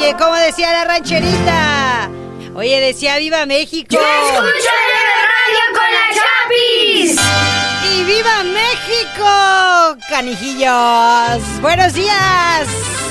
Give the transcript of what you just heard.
Oye, como decía la rancherita. Oye, decía ¡Viva México! ¡Yo escucho el Radio con la Chapis! ¡Y viva México, canijillos! ¡Buenos días!